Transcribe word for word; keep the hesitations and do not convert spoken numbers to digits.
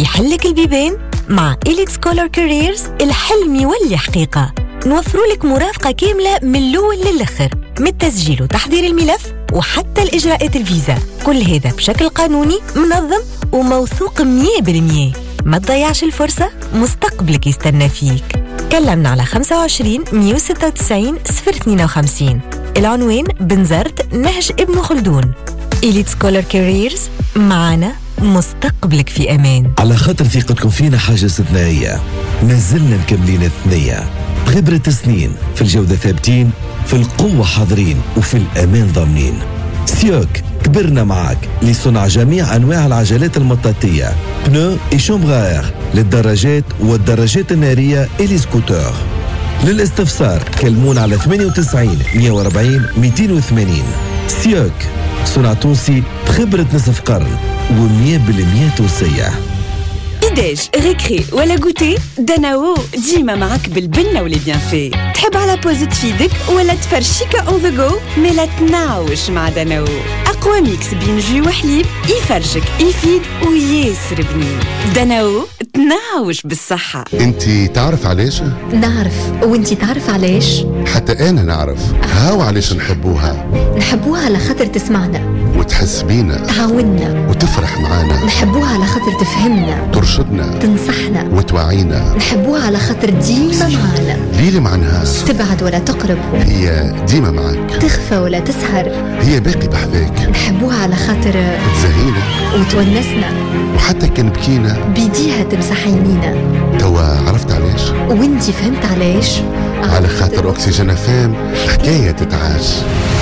يحلك البيبان؟ مع إليتس كولر كاريرز الحلم يولي حقيقة. نوفروا لك مرافقة كاملة من الأول للآخر، من التسجيل وتحضير الملف وحتى الإجراءات الفيزا، كل هذا بشكل قانوني منظم وموثوق مية بالمية. ما تضيعش الفرصة، مستقبلك يستنى فيك. كلمنا على خمسة وعشرين مية وستة وتسعين صفر اثنين وخمسين. العنوان بنزرت نهج ابن خلدون. إليتس كولر كاريرز، معنا مستقبلك في أمان. على خاطر ثقتكم فينا حاجة استثنائية، ما زلنا مكملين الثنية بخبرة سنين، في الجودة ثابتين، في القوة حاضرين، وفي الأمان ضامنين. سيوك كبرنا معك لصنع جميع أنواع العجلات المطاطية، بنو إي شومبغار للدراجات والدراجات النارية إلي سكوتر. للاستفسار كلمون على ثمانية وتسعين مية وأربعين مئتين وثمانين. سيوك، صنع تونسي بخبرة نصف قرن ومية بالمية تونسية. إداج ريكري ولا جوتي، داناو ديما معك بالبنة ولي بيان في. تحب على بوز تفيدك ولا تفرشيكا اون ذا جو؟ ملا تناوش مع داناو، أقوى ميكس بين جو وحليب يفرشك يفيد وياسر بنين. داناو تناوش بالصحة. انتي تعرف علاش؟ نعرف. وانتي تعرف علاش؟ حتى انا نعرف. هاو علاش نحبوها. نحبوها على خاطر تسمعنا وتحس بينا، تعاوننا وتفرح معانا. نحبوها على خاطر تفهمنا، ترشدنا، تنصحنا، وتوعينا. نحبوها على خاطر ديما معانا. ليلي معناها تبعد ولا تقرب، هي ديما معك. تخفى ولا تسهر، هي باقي بحذاك. نحبوها على خاطر تزهينا وتونسنا، وحتى كان بكينا بيديها تمسح يمينا. توا عرفت علاش؟ وانتي فهمت علاش؟ على خاطر أكسجين فام حكاية تتعاش.